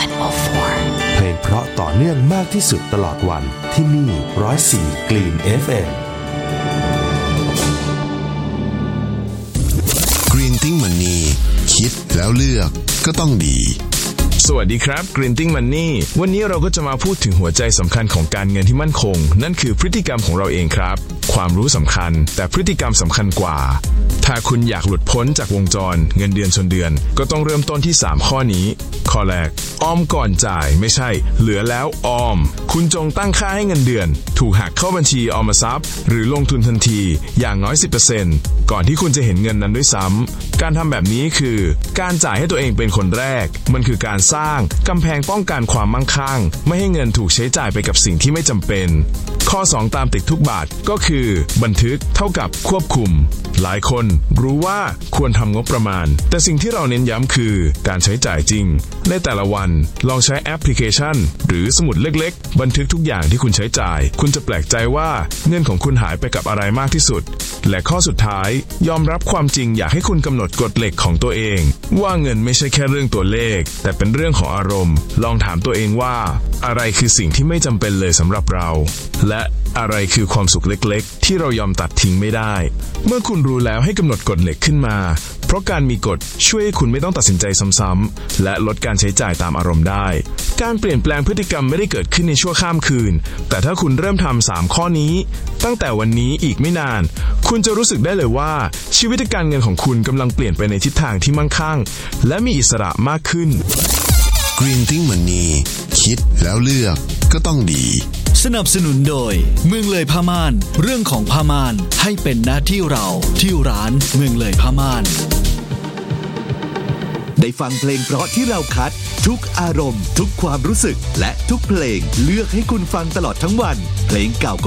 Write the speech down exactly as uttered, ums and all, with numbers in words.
เพลงเพราะต่อเนื่องมากที่สุดตลอดวันที่นี่หนึ่งศูนย์สี่ Green เอฟ เอ็ม Green Think Money คิดแล้วเลือกก็ต้องดีสวัสดีครับ Green Think Money วันนี้เราก็จะมาพูดถึงหัวใจสำคัญของการเงินที่มั่นคงนั่นคือพฤติกรรมของเราเองครับความรู้สำคัญแต่พฤติกรรมสำคัญกว่าถ้าคุณอยากหลุดพ้นจากวงจรเงินเดือนชนเดือนก็ต้องเริ่มต้นที่สามข้อนี้ข้อแรกออมก่อนจ่ายไม่ใช่เหลือแล้วออมคุณจงตั้งค่าให้เงินเดือนถูกหักเข้าบัญชีออมทรัพย์หรือลงทุนทันทีอย่างน้อย สิบเปอร์เซ็นต์ ก่อนที่คุณจะเห็นเงินนั้นด้วยซ้ำการทำแบบนี้คือการจ่ายให้ตัวเองเป็นคนแรกมันคือการสร้างกำแพงป้องกันความมั่งคั่งไม่ให้เงินถูกใช้จ่ายไปกับสิ่งที่ไม่จำเป็นข้อสองตามติดทุกบาทก็คือบันทึกเท่ากับควบคุมหลายคนรู้ว่าควรทำงบประมาณแต่สิ่งที่เราเน้นย้ำคือการใช้จ่ายจริงในแต่ละวันลองใช้แอปพลิเคชันหรือสมุดเล็กๆบันทึกทุกอย่างที่คุณใช้จ่ายคุณจะแปลกใจว่าเงินของคุณหายไปกับอะไรมากที่สุดและข้อสุดท้ายยอมรับความจริงอยากให้คุณกำหนดกฎเหล็กของตัวเองว่าเงินไม่ใช่แค่เรื่องตัวเลขแต่เป็นเรื่องของอารมณ์ลองถามตัวเองว่าอะไรคือสิ่งที่ไม่จำเป็นเลยสำหรับเราและอะไรคือความสุขเล็กๆที่เรายอมตัดทิ้งไม่ได้เมื่อคุณรู้แล้วให้กำหนดกฎเหล็กขึ้นมาเพราะการมีกฎช่วยให้คุณไม่ต้องตัดสินใจซ้ำๆและลดการใช้จ่ายตามอารมณ์ได้การเปลี่ยนแปลงพฤติกรรมไม่ได้เกิดขึ้นในชั่วข้ามคืนแต่ถ้าคุณเริ่มทำสามข้อนี้ตั้งแต่วันนี้อีกไม่นานคุณจะรู้สึกได้เลยว่าชีวิตการเงินของคุณกำลังเปลี่ยนไปในทิศทางที่มั่งคั่งและมีอิสระมากขึ้น Green Think Money คิดแล้วเลือกก็ต้องดีสนับสนุนโดยเมืองเลยผ้าม่านเรื่องของผ้าม่านให้เป็นหน้าที่เราที่ร้านเมืองเลยผ้าม่านได้ฟังเพลงเพราะที่เราคัดทุกอารมณ์ทุกความรู้สึกและทุกเพลงเลือกให้คุณฟังตลอดทั้งวันเพลงเก่า